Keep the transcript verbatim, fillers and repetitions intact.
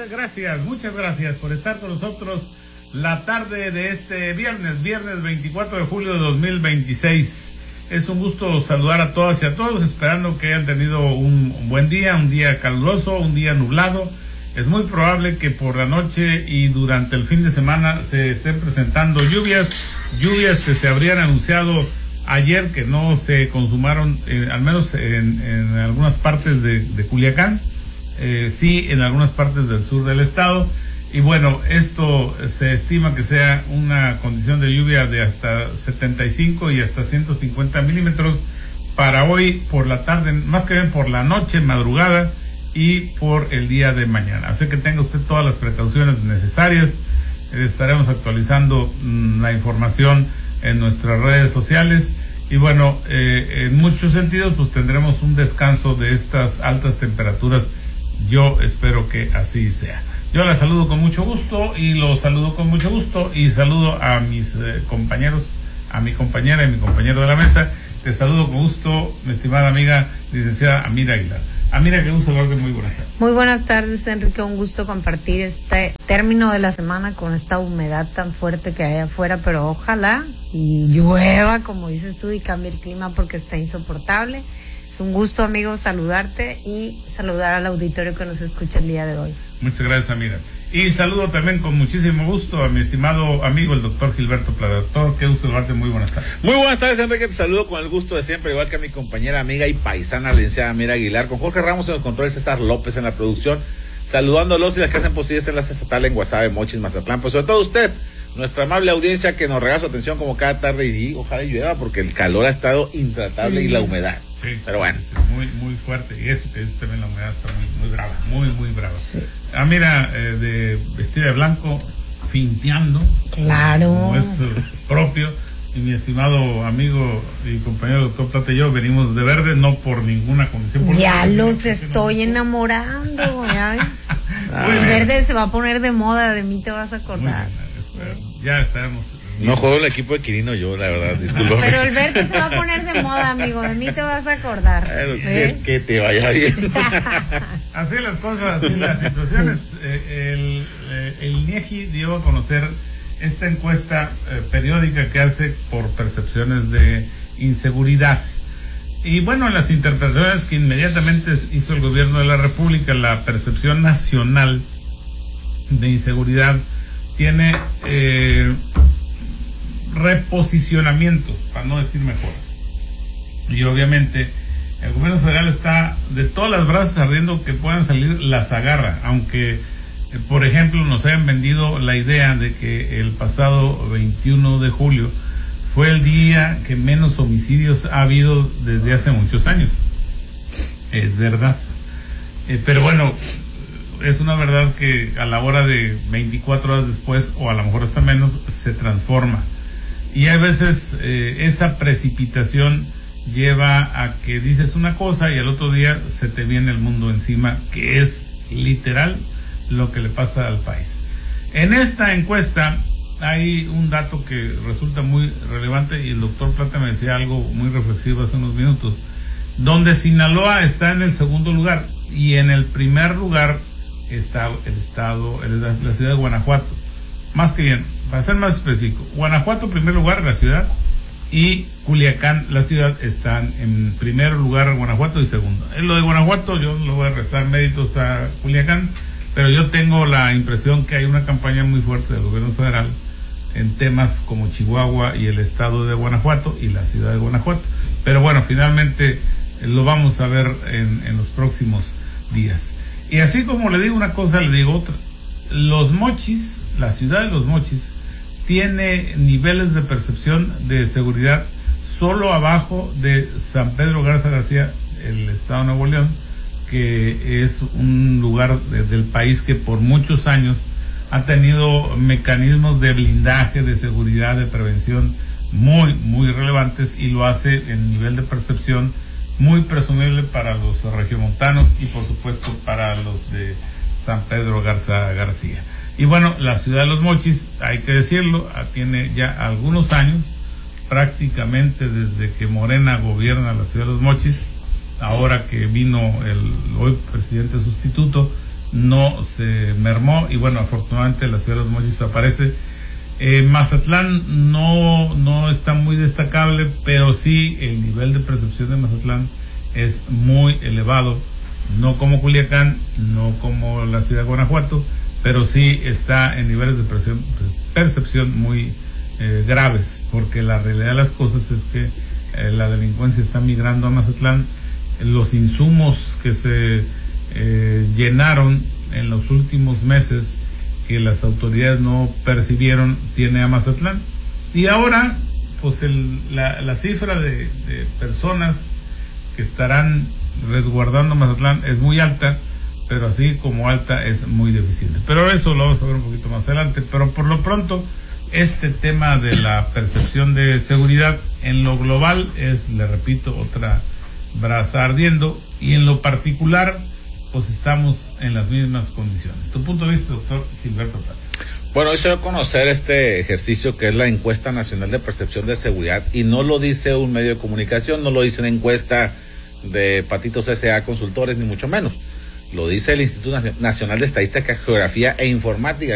gracias, muchas gracias por estar con nosotros la tarde de este viernes, viernes veinticuatro de julio de dos mil veintiséis. Es un gusto saludar a todas y a todos, esperando que hayan tenido un, un buen día, un día caluroso, un día nublado. Es muy probable que por la noche y durante el fin de semana se estén presentando lluvias, lluvias que se habrían anunciado ayer, que no se consumaron, eh, al menos en, en algunas partes de, de Culiacán, eh, sí en algunas partes del sur del estado. Y bueno, esto se estima que sea una condición de lluvia de hasta setenta y cinco y hasta ciento cincuenta milímetros para hoy por la tarde, más que bien por la noche, madrugada y por el día de mañana. Así que tenga usted todas las precauciones necesarias. Eh, estaremos actualizando mmm, la información en nuestras redes sociales. Y bueno, eh, en muchos sentidos pues tendremos un descanso de estas altas temperaturas. Yo espero que así sea. Yo la saludo con mucho gusto y lo saludo con mucho gusto y saludo a mis eh, compañeros, a mi compañera y mi compañero de la mesa. Te saludo con gusto, mi estimada amiga licenciada Amira Aguilar. Amira, qué gusto saludarte, muy buenas tardes. Muy buenas tardes, Enrique, un gusto compartir este término de la semana con esta humedad tan fuerte que hay afuera, pero ojalá y llueva, como dices tú, y cambie el clima porque está insoportable. Es un gusto, amigo, saludarte y saludar al auditorio que nos escucha el día de hoy. Muchas gracias, Amira. Y saludo también con muchísimo gusto a mi estimado amigo, el doctor Gilberto Plata. Doctor, qué gusto saludarte, muy buenas tardes. Muy buenas tardes, Enrique, te saludo con el gusto de siempre, igual que a mi compañera, amiga y paisana, la licenciada Amira Aguilar, con Jorge Ramos en los controles, César López en la producción, saludándolos y las que hacen posible este enlace estatal en Guasave, Mochis, Mazatlán, pues sobre todo usted, nuestra amable audiencia que nos regala su atención como cada tarde, y sí, ojalá llueva porque el calor ha estado intratable sí. Y la humedad. Sí, pero bueno. Sí, sí, muy, muy fuerte. Y eso que es también la humedad está muy, muy brava, muy, muy brava. Sí. Ah, mira, eh, de vestida de blanco, finteando. Claro. Como es uh, propio. Y mi estimado amigo y compañero doctor Plata y yo venimos de verde, no por ninguna condición. Por ya los estoy enamorando. Ya, ah, el verde se va a poner de moda, de mí te vas a acordar. Muy bien, espero, ya estaremos. No juego el equipo de Quirino yo, la verdad, disculpa. Pero el verde se va a poner de moda, amigo, de mí te vas a acordar. Claro, ¿eh? Que te vaya bien. Así las cosas, así las situaciones. Eh, el, eh, el INEGI dio a conocer esta encuesta eh, periódica que hace por percepciones de inseguridad. Y bueno, las interpretaciones que inmediatamente hizo el gobierno de la República, la percepción nacional de inseguridad tiene... Eh, reposicionamientos, para no decir mejoras. Y obviamente el gobierno federal está de todas las brasas ardiendo que puedan salir, las agarra, aunque eh, por ejemplo nos hayan vendido la idea de que el pasado veintiuno de julio fue el día que menos homicidios ha habido desde hace muchos años. Es verdad, eh, pero bueno, es una verdad que a la hora de veinticuatro horas después, o a lo mejor hasta menos, se transforma. Y hay veces eh, esa precipitación lleva a que dices una cosa y al otro día se te viene el mundo encima, que es literal lo que le pasa al país. En esta encuesta hay un dato que resulta muy relevante y el doctor Plata me decía algo muy reflexivo hace unos minutos, donde Sinaloa está en el segundo lugar y en el primer lugar está el estado, la ciudad de Guanajuato. Más que bien, para ser más específico, Guanajuato en primer lugar, la ciudad, y Culiacán, la ciudad, están en primer lugar Guanajuato y segundo. En lo de Guanajuato yo no le voy a restar méritos a Culiacán, pero yo tengo la impresión que hay una campaña muy fuerte del gobierno federal en temas como Chihuahua y el estado de Guanajuato y la ciudad de Guanajuato. Pero bueno, finalmente eh, lo vamos a ver en, en los próximos días. Y así como le digo una cosa, le digo otra. Los Mochis, la ciudad de Los Mochis, tiene niveles de percepción de seguridad solo abajo de San Pedro Garza García, el estado de Nuevo León, que es un lugar de, del país que por muchos años ha tenido mecanismos de blindaje, de seguridad, de prevención muy, muy relevantes, y lo hace en nivel de percepción muy presumible para los regiomontanos y por supuesto para los de San Pedro Garza García. Y bueno, la ciudad de Los Mochis, hay que decirlo, tiene ya algunos años, prácticamente desde que Morena gobierna la ciudad de Los Mochis, ahora que vino el hoy presidente sustituto, no se mermó y bueno, afortunadamente la ciudad de Los Mochis aparece. Eh, Mazatlán no, no está muy destacable, pero sí el nivel de percepción de Mazatlán es muy elevado, no como Culiacán, no como la ciudad de Guanajuato, pero sí está en niveles de percepción, percepción muy eh, graves, porque la realidad de las cosas es que eh, la delincuencia está migrando a Mazatlán. Los insumos que se eh, llenaron en los últimos meses que las autoridades no percibieron tiene a Mazatlán, y ahora pues el, la, la cifra de, de personas que estarán resguardando Mazatlán es muy alta, pero así como alta es muy deficiente, pero eso lo vamos a ver un poquito más adelante. Pero por lo pronto este tema de la percepción de seguridad en lo global es, le repito, otra brasa ardiendo, y en lo particular pues estamos en las mismas condiciones. ¿Tu punto de vista, doctor Gilberto Plata? Bueno, hoy se va a conocer este ejercicio que es la encuesta nacional de percepción de seguridad, y no lo dice un medio de comunicación, no lo dice una encuesta de Patitos S A Consultores, ni mucho menos. Lo dice el Instituto Nacional de Estadística, Geografía e Informática,